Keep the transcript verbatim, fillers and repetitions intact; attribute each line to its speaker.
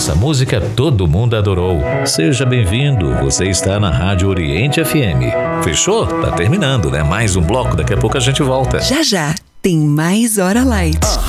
Speaker 1: essa música todo mundo adorou. Seja bem-vindo, você está na Rádio Oriente F M. Fechou? Tá terminando, né? Mais um bloco, daqui a pouco a gente volta.
Speaker 2: Já já, tem mais Hora Light.